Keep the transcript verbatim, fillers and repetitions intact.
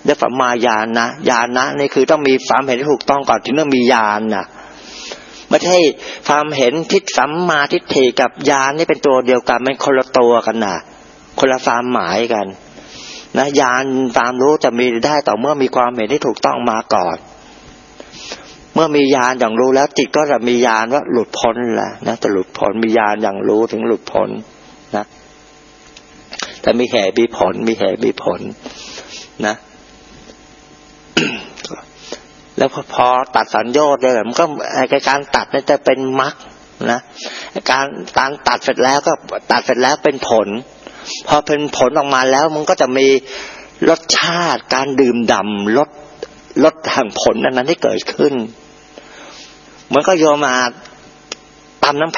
รียกสัมมาญาณนะญาณนะนี่คือต้องมีความเห็นที่ถูกต้องก่อนถึงจะมีญาณนะไม่ใช่ความเห็นทิฏฐิสัมมาทิฏฐิกับญาณนี่เป็นตัวเดียวกันมันคนละตัวกันนะคนละความหมายกันนะญาณตามรู้จะมีได้ต่อเมื่อมีความเห็นที่ถูกต้องมาก่อนเมื่อมีญาณอย่างรู้แล้วจิตก็จะมีญาณว่าหลุดพ้นแล้วนะจะหลุดพ้นมีญาณอย่างรู้ถึงหลุดพ้นนะแต่มีเหตุมีผลมีเหตุมีผลนะ แล้วพอตัดสัญญาณได้มันก็การตัดนี่จะเป็นมรรคนะการการตัดเสร็จแล้วก็ตัดเสร็จแล้วเป็นผลพอเป็นผลออกมาแล้วมันก็จะมีรสชาติการดื่มด่ำรสรสแห่งผลนั้นที่เกิดขึ้นเหมือนก็โยมมาตำน้ำ